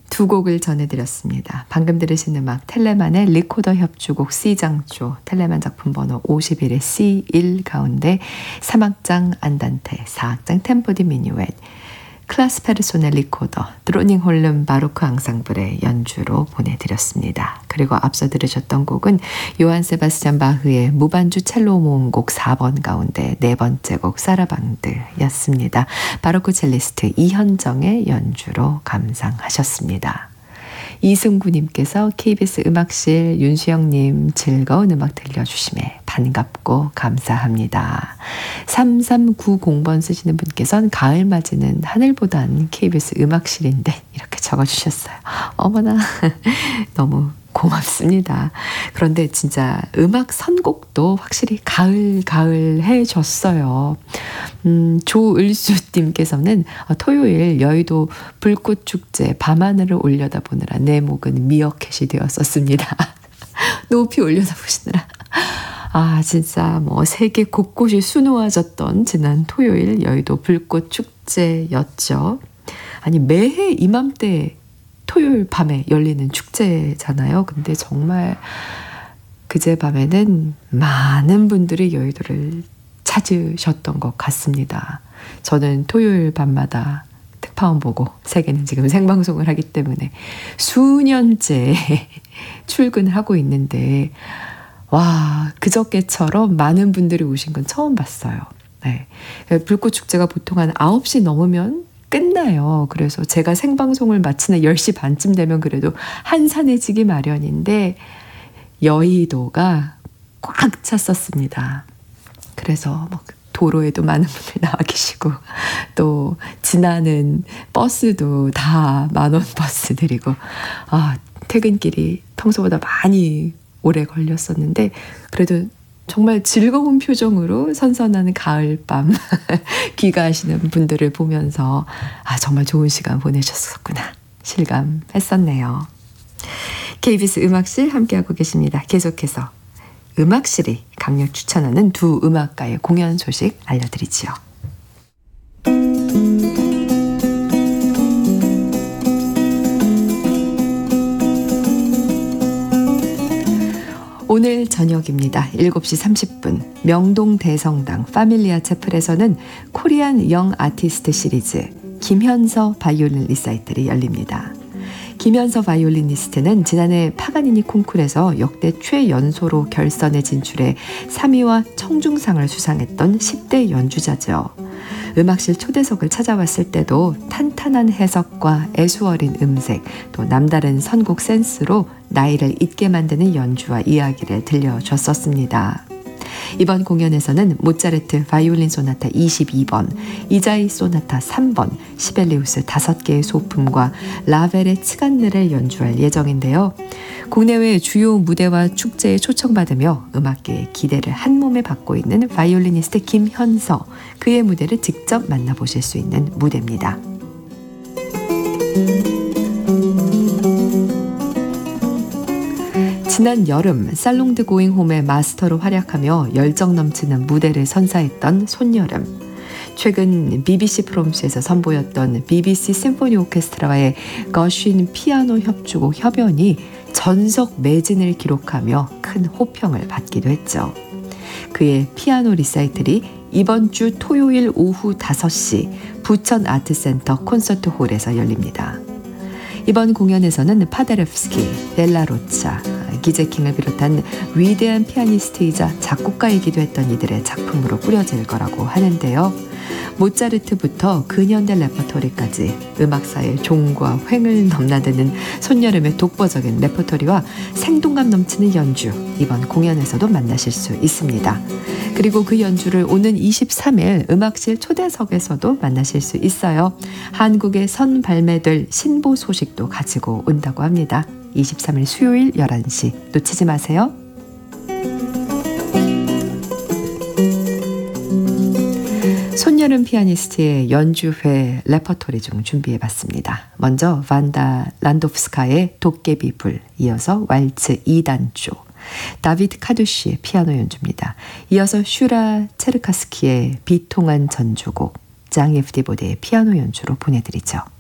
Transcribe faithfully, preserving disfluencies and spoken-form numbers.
두 곡을 전해드렸습니다. 방금 들으신 음악 텔레만의 리코더 협주곡 C장조, 텔레만 작품 번호 오십일의 씨 일 가운데 삼 악장 안단테, 사 악장 템포 디 미뉴엣, 클라스 페르소네 리코더, 드로닝 홀름 바로크 앙상블의 연주로 보내드렸습니다. 그리고 앞서 들으셨던 곡은 요한 세바스찬 바흐의 무반주 첼로 모음곡 사 번 가운데 네 번째 곡 사라방드였습니다. 바로크 첼리스트 이현정의 연주로 감상하셨습니다. 이승구님께서 케이비에스 음악실 윤수영님 즐거운 음악 들려주심에 반갑고 감사합니다. 삼삼구공 번 쓰시는 분께서는 가을 맞이는 하늘보단 케이비에스 음악실인데 이렇게 적어주셨어요. 어머나 너무 고맙습니다. 그런데 진짜 음악 선곡도 확실히 가을 가을 해줬어요. 음, 조을수님께서는 토요일 여의도 불꽃축제 밤하늘을 올려다보느라 내 목은 미어캣이 되었었습니다. 높이 올려다보시느라. 아 진짜 뭐 세계 곳곳이 수놓아졌던 지난 토요일 여의도 불꽃축제였죠. 아니 매해 이맘때 토요일 밤에 열리는 축제잖아요. 근데 정말 그제 밤에는 많은 분들이 여의도를 찾으셨던 것 같습니다. 저는 토요일 밤마다 특파원 보고 세계는 지금 생방송을 하기 때문에 수년째 출근을 하고 있는데 와 그저께처럼 많은 분들이 오신 건 처음 봤어요. 네. 불꽃축제가 보통 한 아홉 시 넘으면 끝나요. 그래서 제가 생방송을 마치는 열 시 반쯤 되면 그래도 한산해지기 마련인데 여의도가 꽉 찼었습니다. 그래서 뭐 도로에도 많은 분들 나와 계시고 또 지나는 버스도 다 만원 버스들이고 아, 퇴근길이 평소보다 많이 오래 걸렸었는데 그래도 정말 즐거운 표정으로 선선한 가을밤 귀가하시는 분들을 보면서 아 정말 좋은 시간 보내셨었구나 실감했었네요. 케이비에스 음악실 함께하고 계십니다. 계속해서 음악실이 강력 추천하는 두 음악가의 공연 소식 알려드리지요. 오늘 저녁입니다. 일곱 시 삼십 분 명동 대성당 파밀리아 채플에서는 코리안 영 아티스트 시리즈 김현서 바이올린 리사이틀이 열립니다. 김현서 바이올리니스트는 지난해 파가니니 콩쿠르에서 역대 최연소로 결선에 진출해 삼 위와 청중상을 수상했던 십 대 연주자죠. 음악실 초대석을 찾아왔을 때도 탄탄한 해석과 애수어린 음색, 또 남다른 선곡 센스로 나이를 잊게 만드는 연주와 이야기를 들려줬었습니다. 이번 공연에서는 모차르트 바이올린 소나타 이십이 번, 이자이 소나타 삼 번, 시벨리우스 다섯 개의 소품과 라벨의 치간느를 연주할 예정인데요. 국내외 주요 무대와 축제에 초청받으며 음악계의 기대를 한몸에 받고 있는 바이올리니스트 김현서, 그의 무대를 직접 만나보실 수 있는 무대입니다. 지난 여름 살롱드 고잉 홈의 마스터로 활약하며 열정 넘치는 무대를 선사했던 손여름. 최근 비비씨 프롬스에서 선보였던 비비씨 심포니 오케스트라와의 거쉰 피아노 협주곡 협연이 전석 매진을 기록하며 큰 호평을 받기도 했죠. 그의 피아노 리사이틀이 이번 주 토요일 오후 다섯 시 부천 아트센터 콘서트홀에서 열립니다. 이번 공연에서는 파데르프스키, 벨라로차, 기제킹을 비롯한 위대한 피아니스트이자 작곡가이기도 했던 이들의 작품으로 꾸려질 거라고 하는데요. 모차르트부터 근현대 레퍼토리까지 음악사의 종과 횡을 넘나드는 손여름의 독보적인 레퍼토리와 생동감 넘치는 연주, 이번 공연에서도 만나실 수 있습니다. 그리고 그 연주를 오는 이십삼 일 음악실 초대석에서도 만나실 수 있어요. 한국에 선 발매될 신보 소식도 가지고 온다고 합니다. 이십삼 일 수요일 열한 시 놓치지 마세요. 손여름 피아니스트의 연주회 레퍼토리 중 준비해봤습니다. 먼저 반다 란도프스카의 도깨비 불, 이어서 왈츠 이 단조, 다비드 카두시의 피아노 연주입니다. 이어서 슈라 체르카스키의 비통한 전주곡, 장 에프디보드의 피아노 연주로 보내드리죠.